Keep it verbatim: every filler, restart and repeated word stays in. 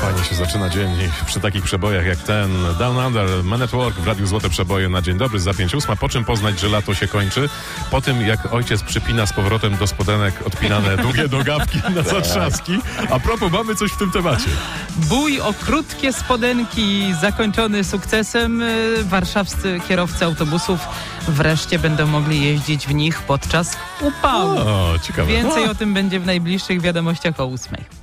Fajnie się zaczyna dzień przy takich przebojach jak ten. Down Under, Man at Work w Radiu Złote Przeboje na dzień dobry za pięć ósma. Po czym poznać, że lato się kończy? Po tym, jak ojciec przypina z powrotem do spodenek odpinane długie nogawki na zatrzaski. A propos, mamy coś w tym temacie. Bój o krótkie spodenki zakończony sukcesem. Warszawscy kierowcy autobusów wreszcie będą mogli jeździć w nich podczas upału. O, ciekawe. Więcej o. o tym będzie w najbliższych wiadomościach o ósmej.